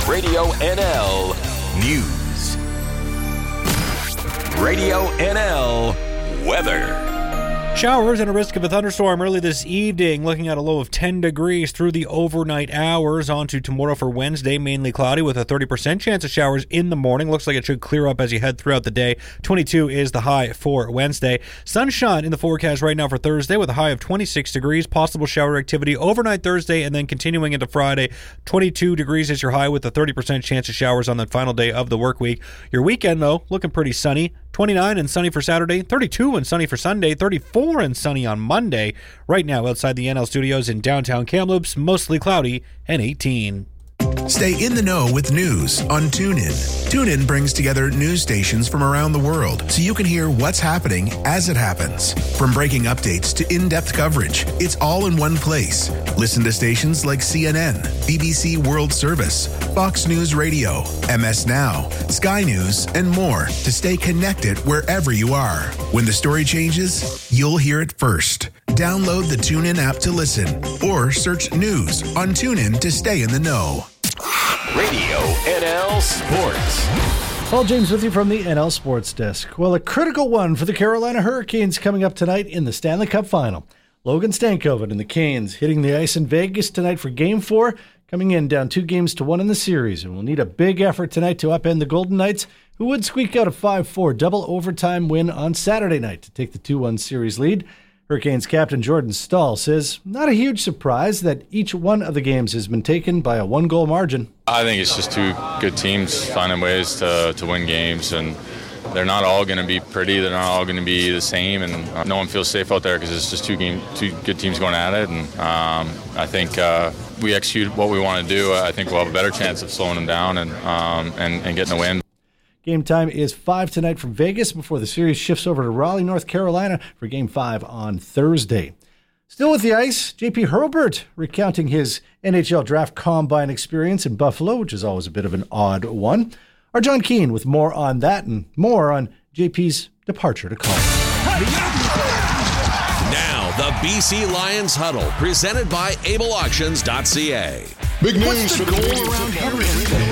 Radio NL News. Radio NL Weather. Showers and a risk of a thunderstorm early this evening, looking at a low of 10 degrees through the overnight hours. On to tomorrow for Wednesday, mainly cloudy with a 30% chance of showers in the morning. Looks like it should clear up as you head throughout the day. 22 is the high for Wednesday. Sunshine in the forecast right now for Thursday with a high of 26 degrees. Possible shower activity overnight Thursday and then continuing into Friday. 22 degrees is your high with a 30% chance of showers on the final day of the work week. Your weekend, though, looking pretty sunny. 29 and sunny for Saturday, 32 and sunny for Sunday, 34 and sunny on Monday. Right now, outside the NL Studios in downtown Kamloops, mostly cloudy and 18. Stay in the know with news on TuneIn. TuneIn brings together news stations from around the world so you can hear what's happening as it happens. From breaking updates to in-depth coverage, it's all in one place. Listen to stations like CNN, BBC World Service, Fox News Radio, MS Now, Sky News, and more to stay connected wherever you are. When the story changes, you'll hear it first. Download the TuneIn app to listen or search news on TuneIn to stay in the know. Radio NL Sports. Paul James with you from the NL Sports Desk. Well, a critical one for the Carolina Hurricanes coming up tonight in the Stanley Cup Final. Logan Stankoven and the Canes hitting the ice in Vegas tonight for Game 4, coming in down 2-1 in the series, and will need a big effort tonight to upend the Golden Knights, who would squeak out a 5-4 double overtime win on Saturday night to take the 2-1 series lead. Hurricanes captain Jordan Staal says not a huge surprise that each one of the games has been taken by a one-goal margin. I think it's just two good teams finding ways to win games, and they're not all going to be pretty. They're not all going to be the same, and no one feels safe out there because it's just two good teams going at it. And I think we execute what we want to do. I think we'll have a better chance of slowing them down and getting a win. Game time is 5 tonight from Vegas before the series shifts over to Raleigh, North Carolina for Game 5 on Thursday. Still with the ice, JP Hurlburt recounting his NHL Draft Combine experience in Buffalo, which is always a bit of an odd one. Our John Keane with more on that and more on JP's departure to college. Now, the BC Lions Huddle, presented by AbleAuctions.ca. Big news for the goal around here.